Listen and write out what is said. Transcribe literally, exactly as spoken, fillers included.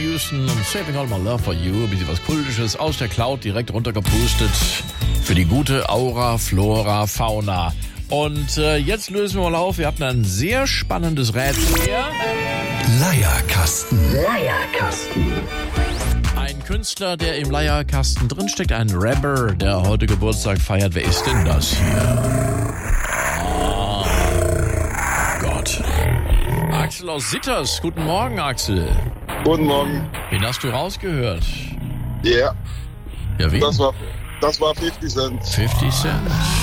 Houston und Saving All My Love For You. Ein bisschen was Kultisches aus der Cloud direkt runtergepustet für die gute Aura, Flora, Fauna. Und äh, jetzt lösen wir mal auf. Wir hatten ein sehr spannendes Rätsel hier. Leierkasten. Leierkasten. Ein Künstler, der im Leierkasten drinsteckt. Ein Rapper, der heute Geburtstag feiert. Wer ist denn das hier? Oh Gott. Axel aus Sitters. Guten Morgen, Axel. Guten Morgen. Wen hast du rausgehört? Ja, Ja, wen? das war, das war fifty Cent. fifty Cent.